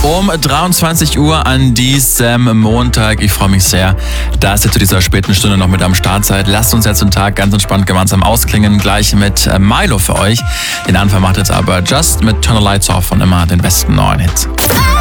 Um 23 Uhr an diesem Montag. Ich freue mich sehr, dass ihr zu dieser späten Stunde noch mit am Start seid. Lasst uns jetzt den Tag ganz entspannt gemeinsam ausklingen. Gleich mit Milo für euch. Den Anfang macht jetzt aber Just mit Turn the Lights Off und immer den besten neuen Hits.